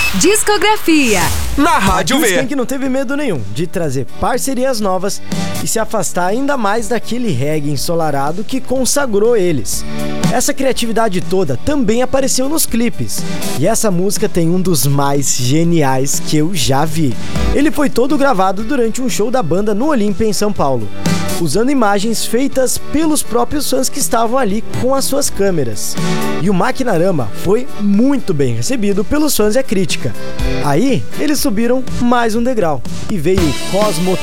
Discografia na Rádio V. Skank não teve medo nenhum de trazer parcerias novas e se afastar ainda mais daquele reggae ensolarado que consagrou eles. Essa criatividade toda também apareceu nos clipes, e essa música tem um dos mais geniais que eu já vi. Ele foi todo gravado durante um show da banda no Olímpia, em São Paulo, usando imagens feitas pelos próprios fãs que estavam ali com as suas câmeras. E o Maquinarama foi muito bem recebido pelos fãs e a crítica. Aí, eles subiram mais um degrau e veio o Cosmo